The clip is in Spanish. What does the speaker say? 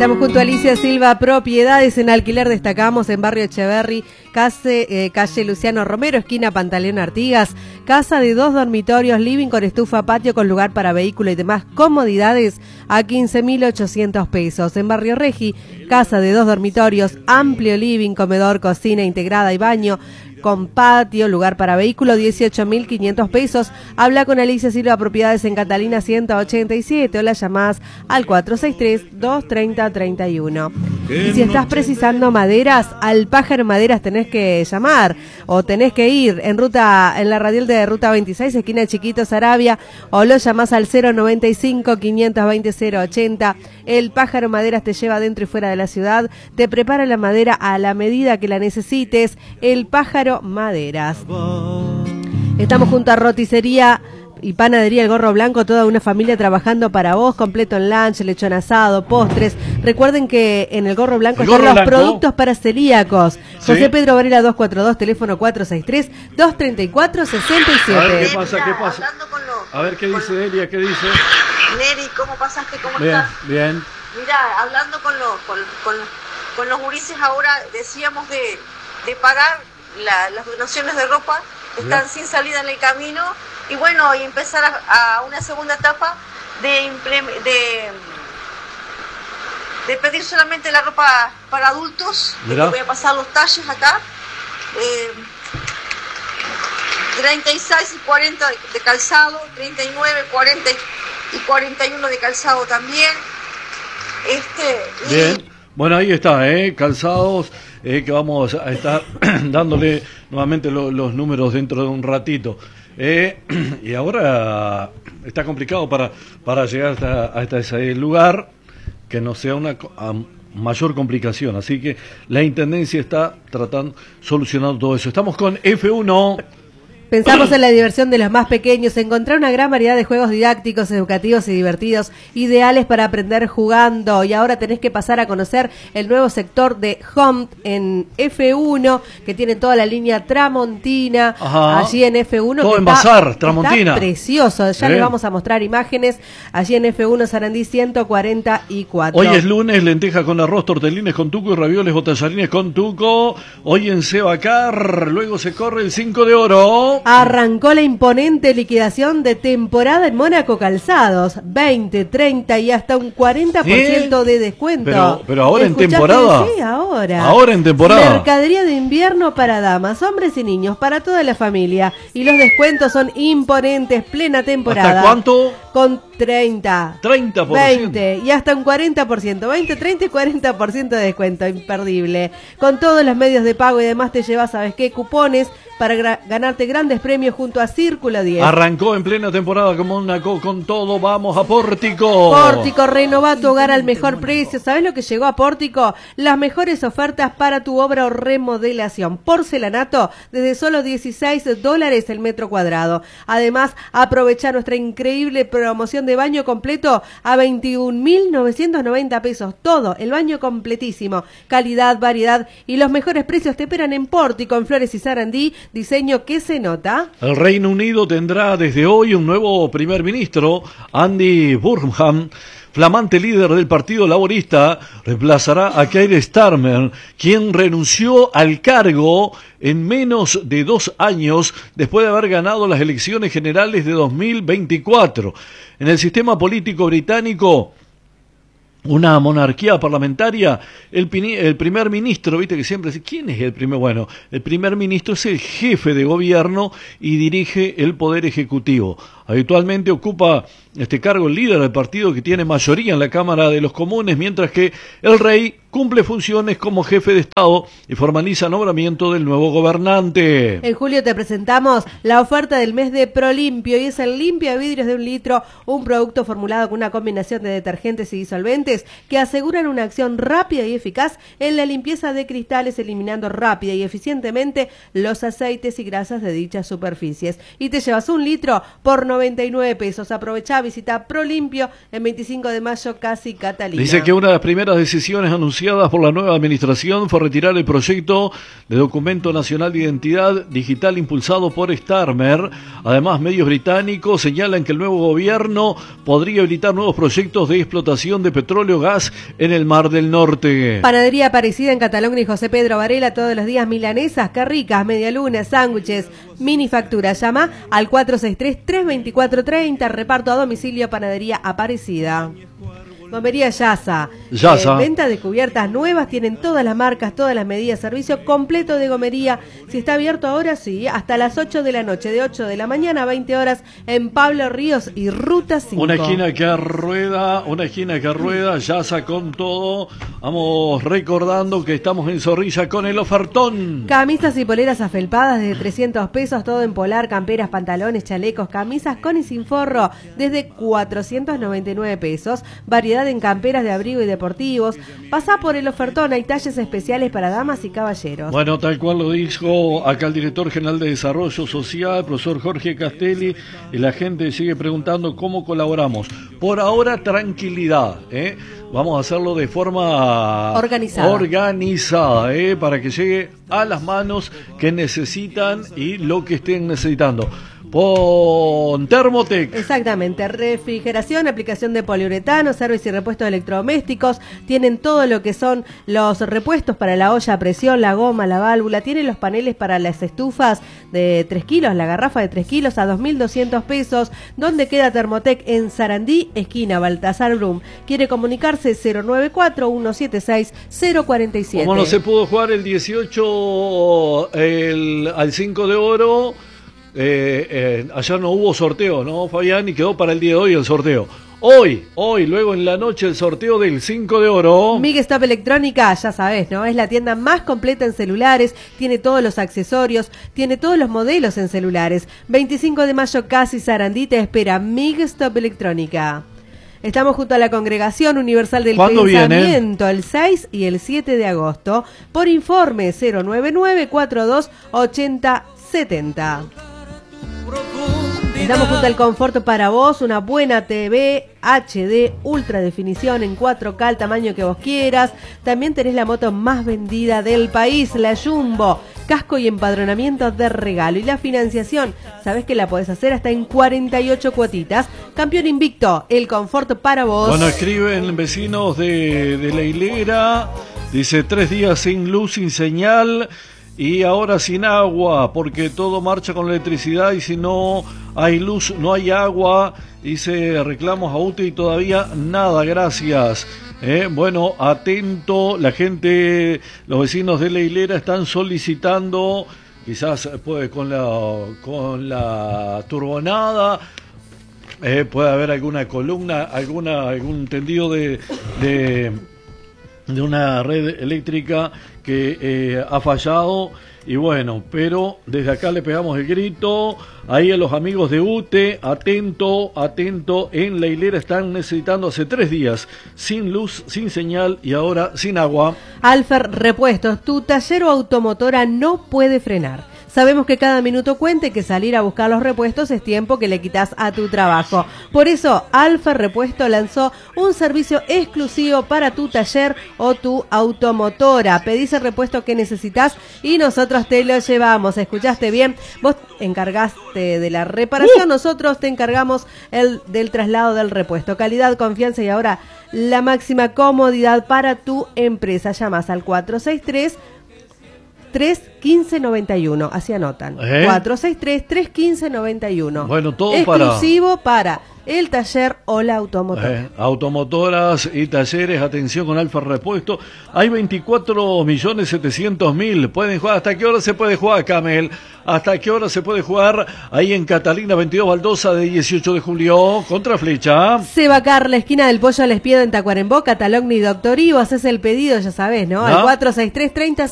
Estamos junto a Alicia Silva, propiedades en alquiler, destacamos en Barrio Echeverri, calle Luciano Romero, esquina Pantaleón Artigas, casa de 2 dormitorios, living con estufa, patio con lugar para vehículo y demás comodidades a 15.800 pesos. En Barrio Regi, casa de 2 dormitorios, amplio living, comedor, cocina integrada y baño con patio, lugar para vehículo, 18.500 pesos. Habla con Alicia Silva, propiedades en Catalina 187, o la llamás al 463-230-31. Y si estás precisando maderas, al Pájaro Maderas tenés que llamar, o tenés que ir en la radial de Ruta 26, esquina de Chiquito Saravia, o lo llamás al 095-520-080. El Pájaro Maderas te lleva dentro y fuera de la ciudad, te prepara la madera a la medida que la necesites. El Pájaro Maderas. Estamos junto a Roticería y Panadería El Gorro Blanco, toda una familia trabajando para vos, completo en lunch, lechón asado, postres. Recuerden que en El Gorro Blanco están los productos para celíacos. ¿Sí? José Pedro Varela 242, teléfono 463-234-67. A ver, ¿qué pasa? ¿Qué pasa? A ver, ¿qué dice Delia? ¿Qué dice? Neri, ¿cómo pasaste? ¿Cómo bien, estás? Bien. Mira, hablando con los gurises ahora, decíamos de pagar las donaciones de ropa, están sin salida en el camino, y bueno, y empezar a una segunda etapa de pedir solamente la ropa para adultos. Voy a pasar los talles acá, 36 y 40 de calzado, 39, 40 y 41 de calzado también. Bien, bueno, ahí está, calzados, que vamos a estar dándole nuevamente los números dentro de un ratito. Y ahora está complicado para llegar hasta ese lugar, que no sea una mayor complicación. Así que la Intendencia está solucionando todo eso. Estamos con F1. Pensamos en la diversión de los más pequeños, encontrar una gran variedad de juegos didácticos, educativos y divertidos, ideales para aprender jugando. Y ahora tenés que pasar a conocer el nuevo sector de Home en F1, que tiene toda la línea Tramontina. Ajá. Allí en F1. Todo en Bazar, Tramontina. Está precioso, ya les vamos a mostrar imágenes. Allí en F1 Sarandí 144. Hoy es lunes, lenteja con arroz, tortelines con tuco y ravioles o tallarines con tuco. Hoy en Sebacar, luego se corre el 5 de oro. Arrancó la imponente liquidación de temporada en Mónaco Calzados, 20, 30 y hasta un 40% de descuento. Pero ahora en temporada. Sí, ahora. Ahora en temporada. Mercadería de invierno para damas, hombres y niños, para toda la familia. Y los descuentos son imponentes, plena temporada. ¿Hasta cuánto? Con 30. 30%. 20 y hasta un 40%. 20, 30 y 40% de descuento, imperdible. Con todos los medios de pago y demás te llevas, ¿sabes qué? Cupones para ganarte grandes premios junto a Círculo 10. Arrancó en plena temporada como Mónaco con todo. Vamos a Pórtico. Pórtico, renova tu hogar al mejor precio. ¿Sabes lo que llegó a Pórtico? Las mejores ofertas para tu obra o remodelación. Porcelanato desde solo $16 el metro cuadrado. Además, aprovecha nuestra increíble promoción de baño completo a 21.990 pesos. Todo, el baño completísimo. Calidad, variedad y los mejores precios te esperan en Pórtico, en Flores y Sarandí. Diseño que se nota. El Reino Unido tendrá desde hoy un nuevo primer ministro. Andy Burnham, flamante líder del Partido Laborista, reemplazará a Keir Starmer, quien renunció al cargo en menos de 2 años después de haber ganado las elecciones generales de 2024. En el sistema político británico, una monarquía parlamentaria, el primer ministro, viste que siempre dice, ¿quién es el primer? Bueno, el primer ministro es el jefe de gobierno y dirige el poder ejecutivo. Habitualmente ocupa este cargo el líder del partido que tiene mayoría en la Cámara de los Comunes, mientras que el rey cumple funciones como jefe de Estado y formaliza nombramiento del nuevo gobernante. En julio te presentamos la oferta del mes de ProLimpio y es el limpia vidrios de 1 litro, un producto formulado con una combinación de detergentes y disolventes que aseguran una acción rápida y eficaz en la limpieza de cristales, eliminando rápida y eficientemente los aceites y grasas de dichas superficies. Y te llevas 1 litro por 99 pesos. Aprovechá, visita ProLimpio en 25 de mayo, casi Catalina. Dice que una de las primeras decisiones anunciadas anunciadas por la nueva administración fue retirar el proyecto de Documento Nacional de Identidad Digital impulsado por Starmer. Además, medios británicos señalan que el nuevo gobierno podría habilitar nuevos proyectos de explotación de petróleo gas en el Mar del Norte. Panadería Aparecida en Catalogna y José Pedro Varela, todos los días milanesas, qué ricas, medialunas, sándwiches, mini facturas. Llama al 463-324-30, reparto a domicilio, Panadería Aparecida. Gomería Yasa. Venta de cubiertas nuevas, tienen todas las marcas, todas las medidas, servicio completo de gomería. Si está abierto ahora, sí, hasta las 8 de la noche, de 8 de la mañana a 20 horas en Pablo Ríos y Ruta 5. Una esquina que rueda, Yasa con todo. Vamos recordando que estamos en Zorrilla con el ofertón. Camisas y poleras afelpadas desde 300 pesos, todo en polar, camperas, pantalones, chalecos, camisas con y sin forro desde 499 pesos. Variedad en camperas de abrigo y deportivos. Pasá por el ofertón, hay talles especiales para damas y caballeros. Bueno, tal cual lo dijo acá el director general de Desarrollo Social, el profesor Jorge Castelli, y la gente sigue preguntando cómo colaboramos. Por ahora, tranquilidad, vamos a hacerlo de forma organizada, para que llegue a las manos que necesitan y lo que estén necesitando. Con Thermotec. Exactamente, refrigeración, aplicación de poliuretano, servicio y repuestos de electrodomésticos, tienen todo lo que son los repuestos para la olla a presión, la goma, la válvula, tienen los paneles para las estufas de 3 kilos, la garrafa de 3 kilos a 2.200 pesos. ¿Dónde queda Thermotec? En Sarandí, esquina Baltasar Brum. Quiere comunicarse 094-176-047. Como no se pudo jugar el 18 al 5 de oro, ayer no hubo sorteo, ¿no, Fabián? Y quedó para el día de hoy el sorteo. Hoy, luego en la noche, el sorteo del 5 de oro. Mig Stop Electrónica, ya sabes, ¿no? Es la tienda más completa en celulares, tiene todos los accesorios, tiene todos los modelos en celulares. 25 de mayo, casi Sarandí, te espera Mig Stop Electrónica. Estamos junto a la Congregación Universal del Pensamiento, el 6 y el 7 de agosto. Por informe 099-4280-70. Estamos junto al Conforto para vos, una buena TV HD, ultra definición en 4K, el tamaño que vos quieras. También tenés la moto más vendida del país, la Jumbo, casco y empadronamiento de regalo. Y la financiación, sabés que la podés hacer hasta en 48 cuotitas. Campeón invicto, el Conforto para vos. Bueno, escriben vecinos de La Hilera, dice 3 días sin luz, sin señal. Y ahora sin agua, porque todo marcha con electricidad y si no hay luz, no hay agua. Dice reclamos a UTE y todavía nada, gracias. Bueno, atento, la gente, los vecinos de La Hilera están solicitando, quizás puede con la turbonada, puede haber alguna columna, algún tendido de una red eléctrica que ha fallado, y bueno, pero desde acá le pegamos el grito ahí a los amigos de UTE, atento, en La Hilera están necesitando hace 3 días, sin luz, sin señal y ahora sin agua. Alfer Repuestos, tu taller o automotora no puede frenar. Sabemos que cada minuto cuenta y que salir a buscar los repuestos es tiempo que le quitas a tu trabajo. Por eso, Alfer Repuesto lanzó un servicio exclusivo para tu taller o tu automotora. Pedís el repuesto que necesitas y nosotros te lo llevamos. ¿Escuchaste bien? Vos encargaste de la reparación, nosotros te encargamos del traslado del repuesto. Calidad, confianza y ahora la máxima comodidad para tu empresa. Llamás al 463-315-91, así anotan. 463-315-91. Bueno, todo exclusivo para el taller o la automotora. Automotoras y talleres, atención con Alfa Repuesto. Hay 24.700.000. Pueden jugar. ¿Hasta qué hora se puede jugar, Camel? ¿Hasta qué hora se puede jugar ahí en Catalina 22 Baldosa de 18 de julio? Contra Flecha. Sebacar, la esquina del Pollo al Espiedo en Tacuarembó, Catalogna y Doctor Ivo. Haces el pedido, ya sabés, ¿no? Al 463-30